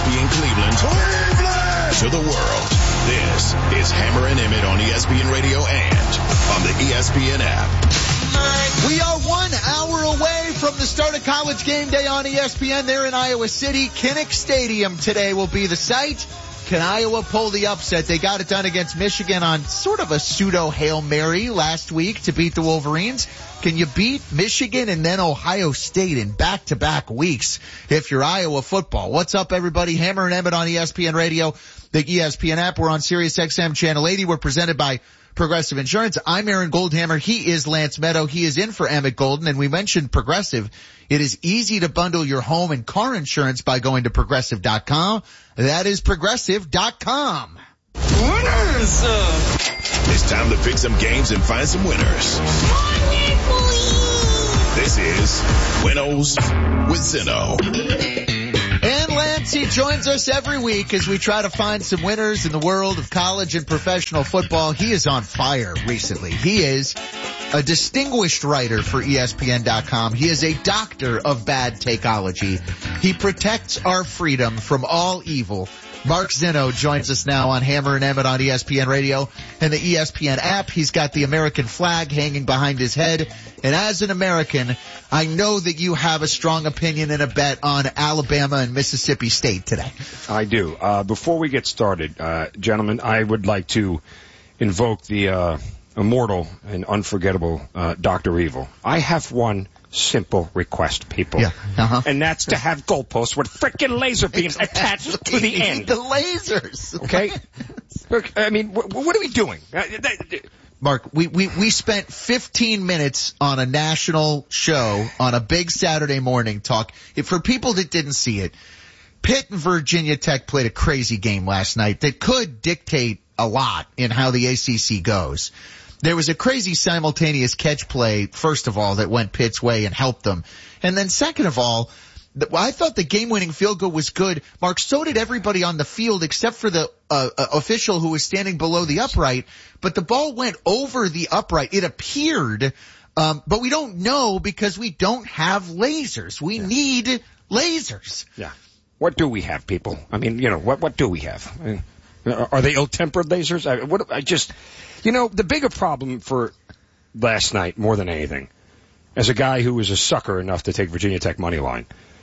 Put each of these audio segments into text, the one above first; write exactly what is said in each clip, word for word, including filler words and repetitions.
P N Cleveland, Cleveland to the world. This is Hammer and Emmett on E S P N Radio and on the E S P N app. We are one hour away from the start of College Game Day on E S P N. There in Iowa City. Kinnick Stadium today will be the site. Can Iowa pull the upset? They got it done against Michigan on sort of a pseudo Hail Mary last week to beat the Wolverines. Can you beat Michigan and then Ohio State in back-to-back weeks if you're Iowa football? What's up, everybody? Hammer and Emmett on E S P N Radio, the E S P N app. We're on Sirius X M Channel eighty. We're presented by Progressive Insurance. I'm Aaron Goldhammer. He is Lance Meadow. He is in for Emmett Golden. And we mentioned Progressive. It is easy to bundle your home and car insurance by going to progressive dot com. That is progressive dot com. Winners! It's time to pick some games and find some winners. This is Winnows with Zinno. And Lance, he joins us every week as we try to find some winners in the world of college and professional football. He is on fire recently. He is a distinguished writer for E S P N dot com. He is a doctor of bad takeology. He protects our freedom from all evil. Mark Zinno joins us now on Hammer and Emmett on E S P N Radio and the E S P N app. He's got the American flag hanging behind his head. And as an American, I know that you have a strong opinion and a bet on Alabama and Mississippi State today. I do. Uh, before we get started, uh, gentlemen, I would like to invoke the uh, immortal and unforgettable uh, Doctor Evil. I have one simple request, people. Yeah. Uh-huh. And that's to have goalposts with frickin' laser beams Exactly. attached to the end. The lasers. Okay? Look, I mean, wh- what are we doing? Uh, that, Mark, we, we, we spent fifteen minutes on a national show on a big Saturday morning talk. If, for people that didn't see it, Pitt and Virginia Tech played a crazy game last night that could dictate a lot in how the A C C goes. There was a crazy simultaneous catch play, first of all, that went Pitt's way and helped them. And then second of all, I thought the game-winning field goal was good. Mark, so did everybody on the field except for the uh, uh, official who was standing below the upright. But the ball went over the upright. It appeared, um, but we don't know because we don't have lasers. We yeah. need lasers. Yeah. What do we have, people? I mean, you know, what what do we have? I mean, are they ill-tempered lasers? I, what, I just, you know, the bigger problem for last night, more than anything, as a guy who was a sucker enough to take Virginia Tech money line,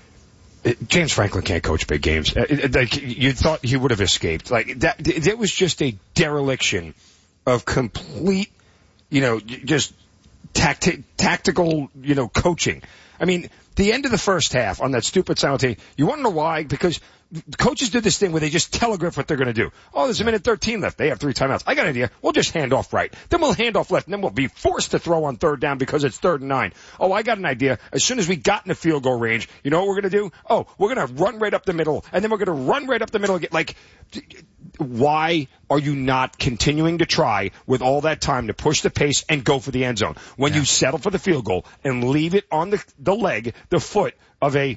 it, James Franklin can't coach big games. It, it, like, you thought he would have escaped. Like that, it was just a dereliction of complete, you know, just tacti- tactical, you know, coaching. I mean, the end of the first half on that stupid simultaneous, you want to know why? Because coaches do this thing where they just telegraph what they're going to do. Oh, there's a minute thirteen left. They have three timeouts. I got an idea. We'll just hand off right. Then we'll hand off left, and then we'll be forced to throw on third down because it's third and nine. Oh, I got an idea. As soon as we got in the field goal range, you know what we're going to do? Oh, we're going to run right up the middle, and then we're going to run right up the middle again. Like, why are you not continuing to try with all that time to push the pace and go for the end zone when yeah. you settle for the field goal and leave it on the, the leg, the foot of a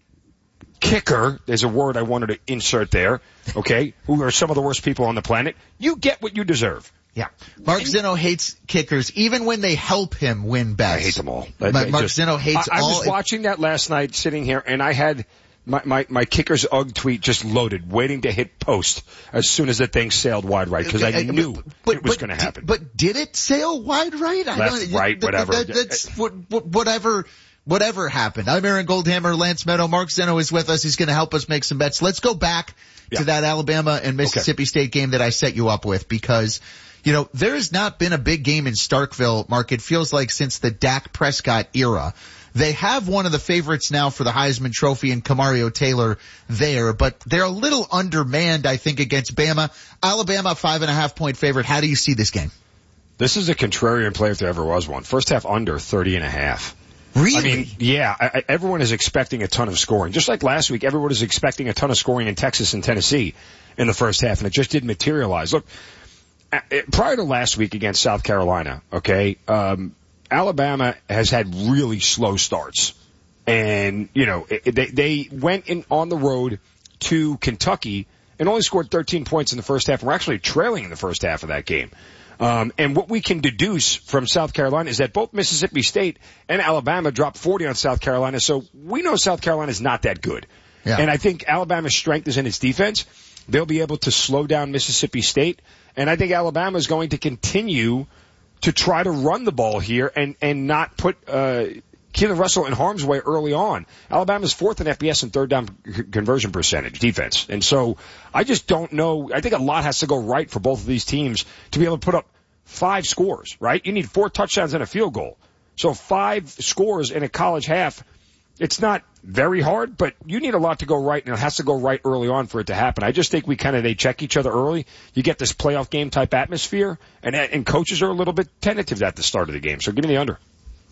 kicker? There's a word I wanted to insert there, okay, who are some of the worst people on the planet. You get what you deserve. Yeah. Mark Zinno hates kickers, even when they help him win bets. I hate them all. Mark just, Zinno hates I, I all. I was watching that last night, sitting here, and I had my, my, my kicker's Ugg tweet just loaded, waiting to hit post as soon as the thing sailed wide right, because I knew but, but, it was going to happen. But did it sail wide right? I Left, right, whatever. That, that's what, whatever. Whatever happened. I'm Aaron Goldhammer, Lance Meadow. Mark Zinno is with us. He's going to help us make some bets. Let's go back yeah. to that Alabama and Mississippi okay. State game that I set you up with because, you know, there has not been a big game in Starkville, Mark. It feels like since the Dak Prescott era. They have one of the favorites now for the Heisman Trophy in Kamario Taylor there, but they're a little undermanned, I think, against Bama. Alabama, five and a half point favorite. How do you see this game? This is a contrarian play if there ever was one. First half under thirty and a half. Really? I mean, yeah, I, I, everyone is expecting a ton of scoring. Just like last week, everyone is expecting a ton of scoring in Texas and Tennessee in the first half, and it just didn't materialize. Look, prior to last week against South Carolina, okay, um, Alabama has had really slow starts. And, you know, it, they, they went in on the road to Kentucky and only scored thirteen points in the first half. And we're actually trailing in the first half of that game. Um, and what we can deduce from South Carolina is that both Mississippi State and Alabama dropped forty on South Carolina, so we know South Carolina is not that good. Yeah. And I think Alabama's strength is in its defense. They'll be able to slow down Mississippi State. And I think Alabama is going to continue to try to run the ball here and, and not put uh, Keelan Russell in harm's way early on. Alabama's fourth in F B S and third down conversion percentage defense. And so I just don't know. I think a lot has to go right for both of these teams to be able to put up five scores, right? You need four touchdowns and a field goal. So five scores in a college half, it's not very hard, but you need a lot to go right, and it has to go right early on for it to happen. I just think we kind of, they check each other early. You get this playoff game type atmosphere, and, and coaches are a little bit tentative at the start of the game. So give me the under.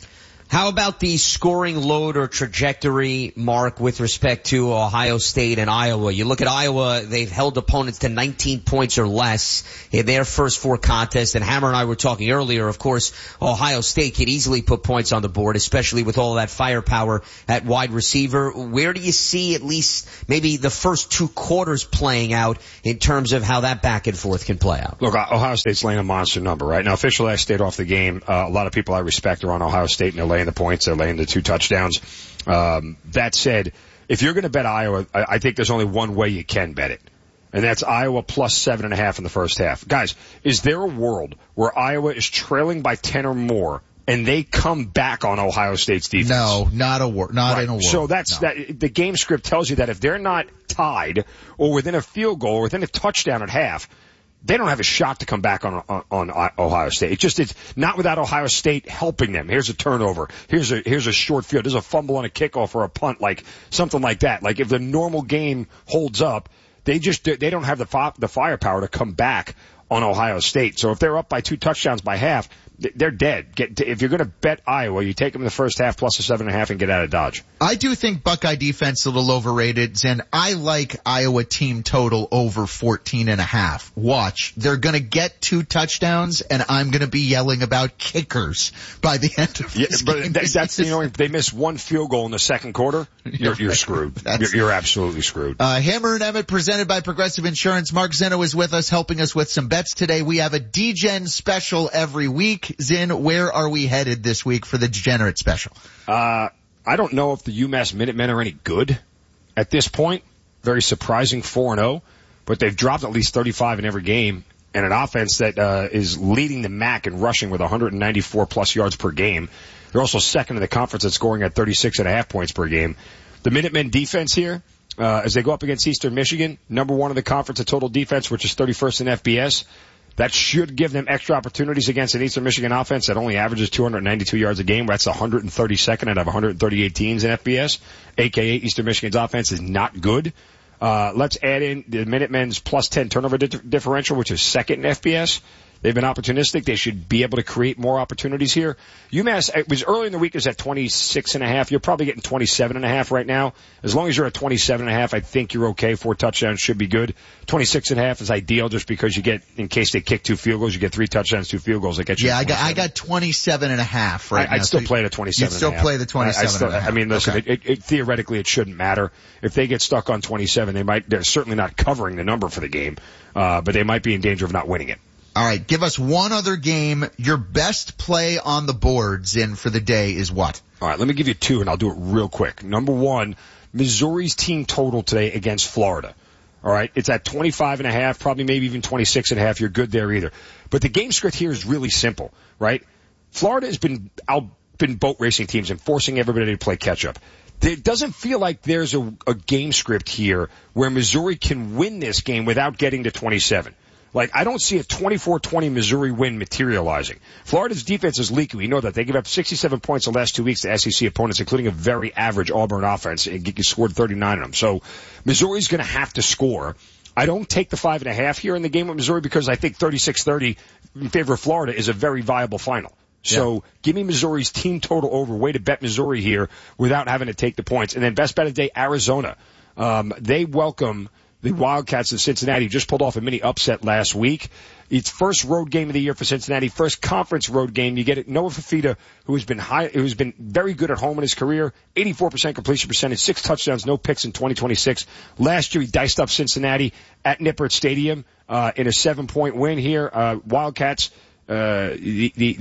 How about the scoring load or trajectory, Mark, with respect to Ohio State and Iowa? You look at Iowa, they've held opponents to nineteen points or less in their first four contests. And Hammer and I were talking earlier, of course, Ohio State could easily put points on the board, especially with all that firepower at wide receiver. Where do you see at least maybe the first two quarters playing out in terms of how that back and forth can play out? Look, Ohio State's laying a monster number, right? Now, officially, I stayed off the game. Uh, a lot of people I respect are on Ohio State, and they're laying the points. They're laying the two touchdowns. Um, that said, if you're going to bet Iowa, I, I think there's only one way you can bet it, and that's Iowa plus seven and a half in the first half. Guys, is there a world where Iowa is trailing by ten or more and they come back on Ohio State's defense? No, not a wor- not right. in a world. So that's no. that. The game script tells you that if they're not tied or within a field goal or within a touchdown at half, they don't have a shot to come back on, on, on Ohio State. It's just, it's not without Ohio State helping them. Here's a turnover. Here's a, here's a short field. There's a fumble on a kickoff or a punt, like something like that. Like if the normal game holds up, they just, they don't have the, fi- the firepower to come back on Ohio State. So if they're up by two touchdowns by half, they're dead. Get, if you're going to bet Iowa, you take them in the first half plus a seven and a half and get out of Dodge. I do think Buckeye defense a little overrated, and I like Iowa team total over fourteen and a half. Watch. They're going to get two touchdowns, and I'm going to be yelling about kickers by the end of yeah, this but game. That, that's, you know, if they miss one field goal in the second quarter, you're, you're screwed. You're, you're absolutely screwed. Uh, Hammer and Emmett presented by Progressive Insurance. Mark Zeno is with us helping us with some bets today. We have a D-Gen special every week. Zin, where are we headed this week for the Degenerate special? Uh, I don't know if the UMass Minutemen are any good at this point. Very surprising, four and oh, but they've dropped at least thirty-five in every game, and an offense that uh, is leading the M A C in rushing with one hundred ninety-four plus yards per game. They're also second in the conference at scoring at thirty-six and a half points per game. The Minutemen defense here, uh, as they go up against Eastern Michigan, number one in the conference at total defense, which is thirty-first in F B S. That should give them extra opportunities against an Eastern Michigan offense that only averages two hundred ninety-two yards a game. That's one hundred thirty-second out of one hundred thirty-eight teams in F B S, aka Eastern Michigan's offense is not good. Uh, let's add in the Minutemen's plus ten turnover di- differential, which is second in F B S. They've been opportunistic. They should be able to create more opportunities here. UMass, it was early in the week, it was at twenty-six and a half. You're probably getting twenty-seven and a half right now. As long as you're at twenty-seven and a half, I think you're okay. Four touchdowns should be good. twenty-six and a half is ideal just because you get, in case they kick two field goals, you get three touchdowns, two field goals. That gets you. Yeah, I got, I got twenty-seven and a half right I, now. I'd still so play the twenty-seven You'd still and a half. play the twenty-seven I, I, still, and a half. I mean, listen, okay. it, it, it, theoretically it shouldn't matter. If they get stuck on twenty-seven, they might, they're certainly not covering the number for the game, uh, but they might be in danger of not winning it. All right, give us one other game. Your best play on the boards in for the day is what? All right, let me give you two, and I'll do it real quick. Number one, Missouri's team total today against Florida. All right, it's at twenty-five and a half, probably maybe even twenty-six and a half. You're good there either. But the game script here is really simple, right? Florida has been out, been boat racing teams and forcing everybody to play catch up. It doesn't feel like there's a, a game script here where Missouri can win this game without getting to twenty-seven. Like, I don't see a twenty-four twenty Missouri win materializing. Florida's defense is leaky. We know that. They give up sixty-seven points the last two weeks to S E C opponents, including a very average Auburn offense, and you scored thirty-nine of them. So Missouri's going to have to score. I don't take the five and a half here in the game with Missouri because I think thirty-six thirty in favor of Florida is a very viable final. So yeah. Give me Missouri's team total over. Way to bet Missouri here without having to take the points. And then best bet of the day, Arizona. Um, they welcome the Wildcats of Cincinnati. Just pulled off a mini upset last week. It's first road game of the year for Cincinnati, first conference road game. You get it. Noah Fafita, who has been high, who's been very good at home in his career, eighty-four percent completion percentage, six touchdowns, no picks in twenty twenty-six. Last year he diced up Cincinnati at Nippert Stadium uh, in a seven-point win here. Uh, Wildcats, uh, the, the the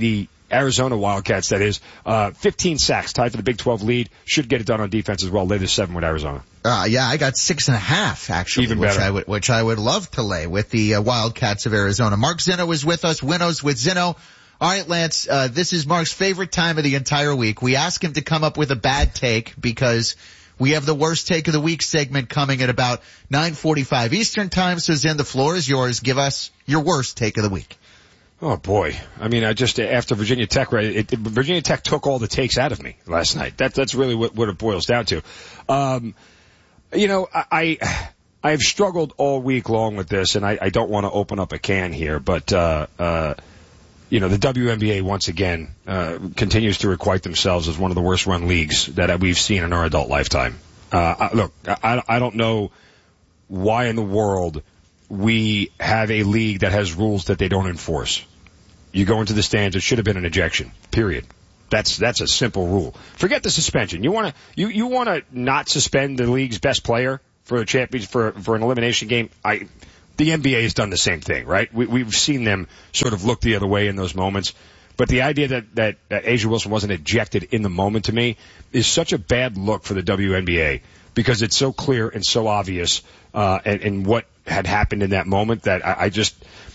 Arizona Wildcats, that is, uh, fifteen sacks, tied for the Big twelve lead. Should get it done on defense as well. Lay the seven with Arizona. Uh, yeah, I got six and a half, actually, Even which better. I would, which I would love to lay with the uh, Wildcats of Arizona. Mark Zinno is with us. Winnows with Zinno. All right, Lance, uh, this is Mark's favorite time of the entire week. We ask him to come up with a bad take because we have the worst take of the week segment coming at about nine forty-five Eastern time. So Zin, the floor is yours. Give us your worst take of the week. Oh boy. I mean, I just, after Virginia Tech, right, it, it, Virginia Tech took all the takes out of me last night. That, that's really what, what it boils down to. Um, you know, I, I, I've struggled all week long with this, and I, I don't want to open up a can here, but, uh, uh, you know, the W N B A once again, uh, continues to requite themselves as one of the worst run leagues that we've seen in our adult lifetime. Uh, I, look, I, I don't know why in the world we have a league that has rules that they don't enforce. You go into the stands, it should have been an ejection, period. That's, that's a simple rule. Forget the suspension. You wanna, you, you wanna not suspend the league's best player for a champion, for, for an elimination game? I, the N B A has done the same thing, right? We, we've seen them sort of look the other way in those moments. But the idea that, that, that A'ja Wilson wasn't ejected in the moment to me is such a bad look for the W N B A because it's so clear and so obvious, uh, and, and what had happened in that moment that I, I just,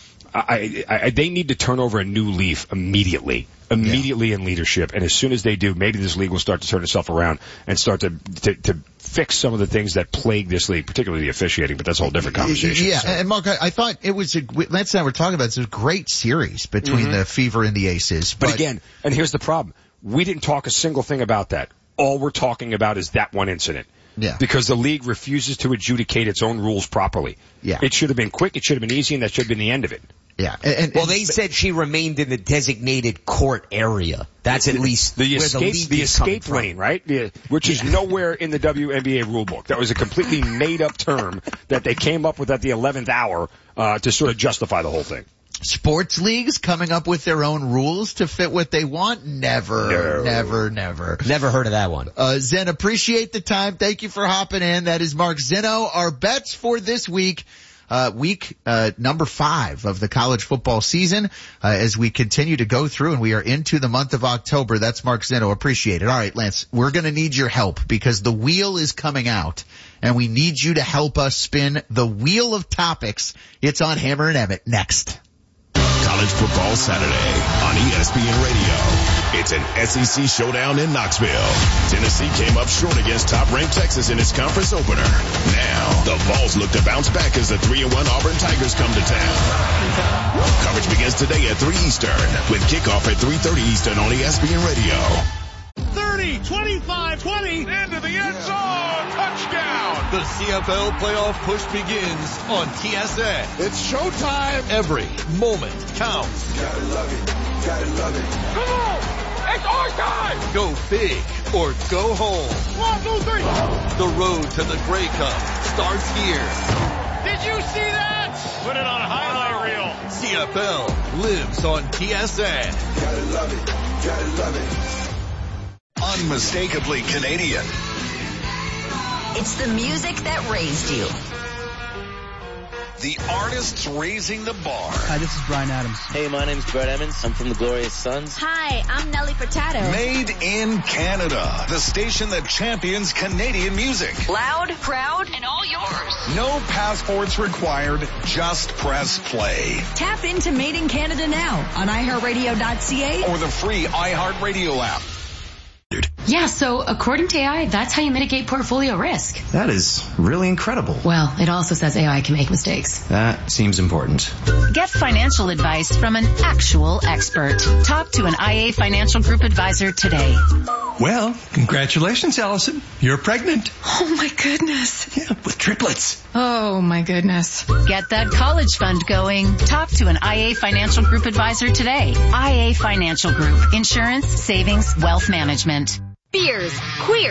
I, I, I, they need to turn over a new leaf immediately. Immediately yeah. in leadership, and as soon as they do, maybe this league will start to turn itself around and start to, to to fix some of the things that plague this league, particularly the officiating. But that's a whole different conversation. Yeah, so. And Mark, I, I thought it was a, Lance and I were talking about this, it was a great series between mm-hmm. the Fever and the Aces. But, but again, and here's the problem: we didn't talk a single thing about that. All we're talking about is that one incident. Yeah. Because the league refuses to adjudicate its own rules properly. Yeah. It should have been quick. It should have been easy, and that should have been the end of it. Yeah. And, and, well, they said she remained in the designated court area. That's at least the where escape, the, the escape lane, right? The, which is yeah. nowhere in the W N B A rulebook. That was a completely made-up term that they came up with at the eleventh hour uh, to sort of justify the whole thing. Sports leagues coming up with their own rules to fit what they want? Never, no. never, never. Never heard of that one. Uh, Zen, appreciate the time. Thank you for hopping in. That is Mark Zinno. Our bets for this week. Uh, week, uh, number five of the college football season, uh, as we continue to go through and we are into the month of October. That's Mark Zinno. Appreciate it. All right, Lance, we're going to need your help because the wheel is coming out and we need you to help us spin the wheel of topics. It's on Hammer and Emmett next. College Football Saturday on E S P N Radio. It's an S E C showdown in Knoxville. Tennessee came up short against top-ranked Texas in its conference opener. Now, the Vols look to bounce back as the three and one Auburn Tigers come to town. Coverage begins today at three Eastern with kickoff at three thirty Eastern on E S P N Radio. thirty, twenty-five, twenty, into the end zone, touchdown. The C F L playoff push begins on T S N. It's showtime. Every moment counts. Gotta love it, gotta love it. Come on, it's our time. Go big or go home. One, two, three. The road to the Grey Cup starts here. Did you see that? Put it on a highlight reel. C F L lives on T S N. Gotta love it, gotta love it. Unmistakably Canadian. It's the music that raised you. The artists raising the bar. Hi, this is Bryan Adams. Hey, my name's Brett Emmons. I'm from the Glorious Sons. Hi, I'm Nelly Furtado. Made in Canada. The station that champions Canadian music. Loud, proud, and all yours. No passports required. Just press play. Tap into Made in Canada now on i heart radio dot c a or the free iHeartRadio app. Yeah, so according to A I, that's how you mitigate portfolio risk. That is really incredible. Well, it also says A I can make mistakes. That seems important. Get financial advice from an actual expert. Talk to an I A Financial Group advisor today. Well, congratulations, Allison. You're pregnant. Oh, my goodness. Yeah, with triplets. Oh, my goodness. Get that college fund going. Talk to an I A Financial Group advisor today. I A Financial Group. Insurance, savings, wealth management. Beers, queers,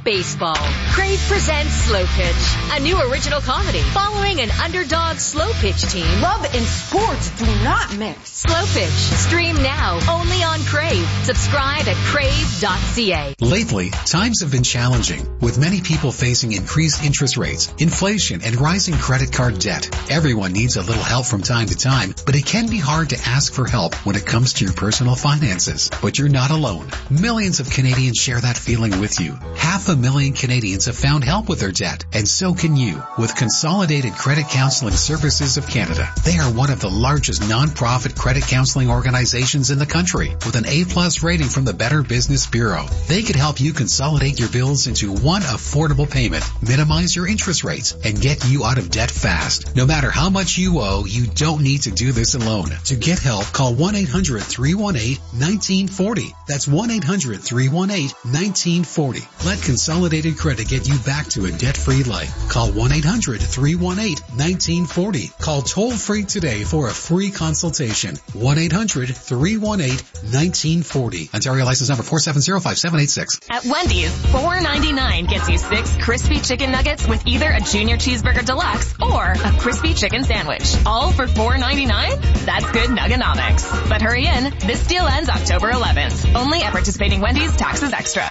baseball. Crave presents Slow Pitch, a new original comedy following an underdog slow pitch team. Love and sports do not mix. Slow Pitch, stream now only on Crave. Subscribe at crave dot c a. Lately, times have been challenging, with many people facing increased interest rates, inflation, and rising credit card debt. Everyone needs a little help from time to time, but it can be hard to ask for help when it comes to your personal finances. But you're not alone. Millions of Canadians share that feeling with you. Half a million Canadians have found help with their debt, and so can you with Consolidated Credit Counseling Services of Canada. They are one of the largest non-profit credit counseling organizations in the country with an A-plus rating from the Better Business Bureau. They could help you consolidate your bills into one affordable payment, minimize your interest rates, and get you out of debt fast. No matter how much you owe, you don't need to do this alone. To get help, call one eight hundred three one eight one nine four zero. That's one eight hundred three one eight one nine four zero. Let Consolidated Credit get you back to a debt-free life. Call one eight hundred three one eight one nine four zero. Call toll-free today for a free consultation. one eight hundred three one eight one nine four zero. Ontario license number four seven zero five seven eight six. At Wendy's, four ninety-nine gets you six crispy chicken nuggets with either a junior cheeseburger deluxe or a crispy chicken sandwich. All for four ninety-nine? That's good Nuggenomics. But hurry in, this deal ends October eleventh. Only at participating Wendy's, taxes extra.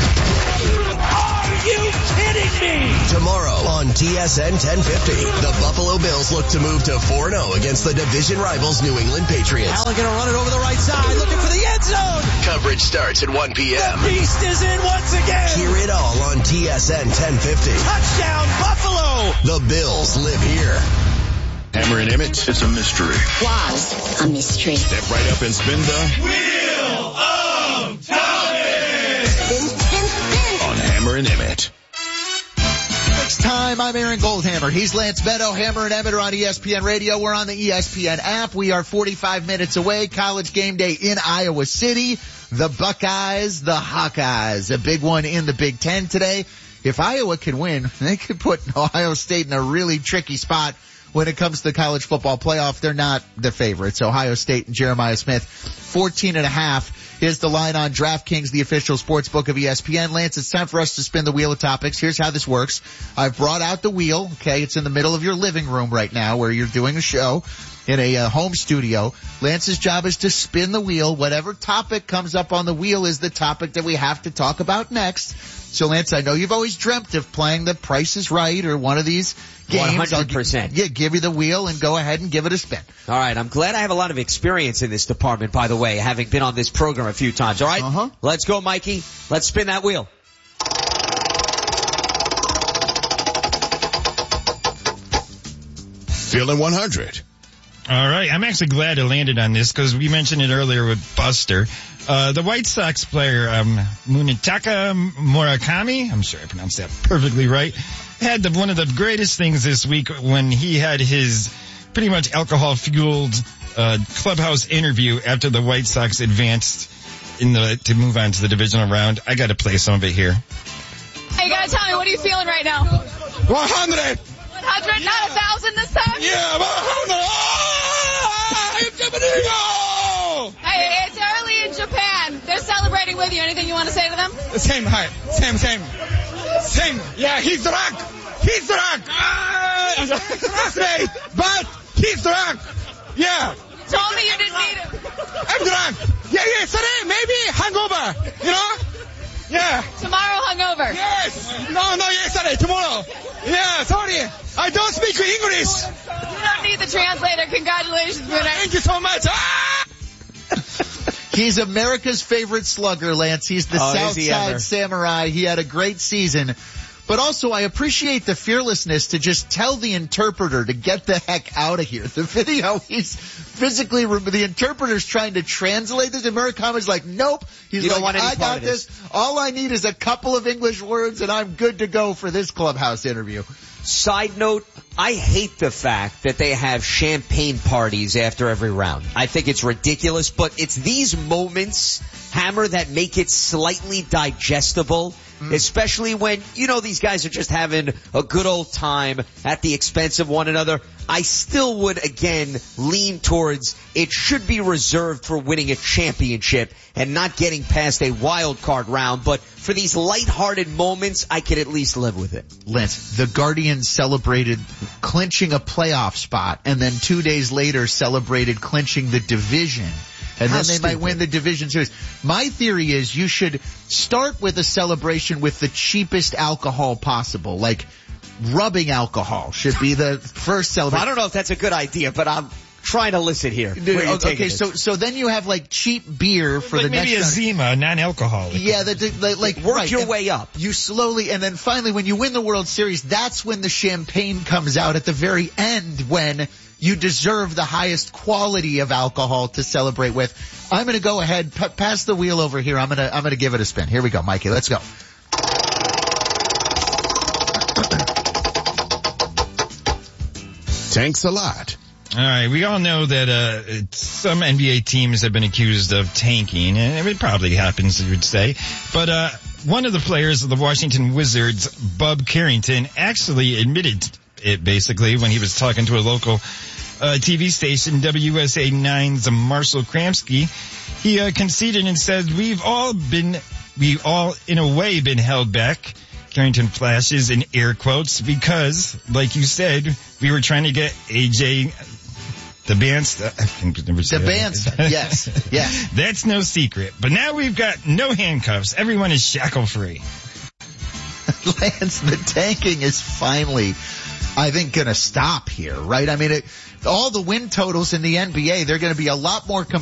Are you kidding me? Tomorrow on T S N ten fifty, the Buffalo Bills look to move to four and oh against the division rivals New England Patriots. Allen gonna run it over the right side, looking for the end zone. Coverage starts at one p.m. The beast is in once again. Hear it all on T S N ten fifty. Touchdown, Buffalo! The Bills live here. Hammer and Emmett. It's a mystery. Was a mystery. Step right up and spin the Wheel of Time! Spin, spin, spin. On Hammer and Emmett. Next time, I'm Aaron Goldhammer. He's Lance Beto. Hammer and Emmett are on E S P N Radio. We're on the E S P N app. We are forty-five minutes away. College game day in Iowa City. The Buckeyes, the Hawkeyes. A big one in the Big Ten today. If Iowa can win, they could put Ohio State in a really tricky spot. When it comes to the college football playoff, they're not the favorites. Ohio State and Jeremiah Smith, fourteen and a half is the line on DraftKings, the official sports book of E S P N. Lance, it's time for us to spin the wheel of topics. Here's how this works. I've brought out the wheel. Okay. It's in the middle of your living room right now where you're doing a show in a uh, home studio. Lance's job is to spin the wheel. Whatever topic comes up on the wheel is the topic that we have to talk about next. So, Lance, I know you've always dreamt of playing the Price is Right or one of these games. one hundred percent. I'll, yeah, give you the wheel and go ahead and give it a spin. All right. I'm glad I have a lot of experience in this department, by the way, having been on this program a few times. All right? Uh-huh. Let's go, Mikey. Let's spin that wheel. Feeling one hundred. All right. I'm actually glad I landed on this because we mentioned it earlier with Buster. Uh, the White Sox player, um, Munetaka Murakami, I'm sure I pronounced that perfectly right, had the, one of the greatest things this week when he had his pretty much alcohol-fueled uh, clubhouse interview after the White Sox advanced in the to move on to the divisional round. I got to play some of it here. Hey, you got to tell me, what are you feeling right now? one hundred. one hundred, not a thousand this time? Yeah, one hundred. Oh, hey, it's early in Japan. They're celebrating with you. Anything you want to say to them? Same, hi. Same, same. Same. Yeah, he's drunk. He's drunk. Uh, trust me, but he's drunk. Yeah. You told me you didn't need him. I'm drunk. Yeah, yeah, today, maybe hangover. You know? Yeah. Tomorrow hungover. Yes. No, no, yesterday, tomorrow. Yeah, sorry. I don't speak English. You don't need the translator. Congratulations, Bruno. Thank you so much. Ah! He's America's favorite slugger, Lance. He's the oh, Southside Samurai. He had a great season. But also, I appreciate the fearlessness to just tell the interpreter to get the heck out of here. The video, he's physically, the interpreter's trying to translate this. And Murakami's like, nope. He's you like, don't want any I got this. this. All I need is a couple of English words, and I'm good to go for this clubhouse interview. Side note, I hate the fact that they have champagne parties after every round. I think it's ridiculous, but it's these moments, Hammer, that make it slightly digestible. especially when, you know, these guys are just having a good old time at the expense of one another. I still would, again, lean towards it should be reserved for winning a championship and not getting past a wild card round. But for these lighthearted moments, I could at least live with it. Lance, the Guardians celebrated clinching a playoff spot, and then two days later celebrated clinching the division. And How then they stupid. might win the division series. My theory is you should start with a celebration with the cheapest alcohol possible, like rubbing alcohol should be the first celebration. I don't know if that's a good idea, but I'm trying to listen here. Where you Okay, taking so this? so then you have like cheap beer for like the maybe next a Zima, non-alcoholic. Yeah, the, the, like Work right, your and way up. You slowly, and then finally, when you win the World Series, that's when the champagne comes out at the very end, when you deserve the highest quality of alcohol to celebrate with. I'm going to go ahead, p- pass the wheel over here. I'm going to I'm going to give it a spin. Here we go, Mikey. Let's go. Thanks a lot. All right, we all know that uh some N B A teams have been accused of tanking, and it probably happens, you would say. But uh one of the players of the Washington Wizards, Bub Carrington, actually admitted it basically when he was talking to a local uh T V station, W S A nine's Marshall Kramsky. He uh, conceded and said, "We've all been, we all in a way been held back." Carrington flashes in air quotes because, like you said, we were trying to get A J the Bansta. I can never say The that. Bansta, yes, yes. That's no secret. But now we've got no handcuffs. Everyone is shackle free. Lance, the tanking is finally, I think, going to stop here, right? I mean, it, all the win totals in the N B A, they're going to be a lot more competitive.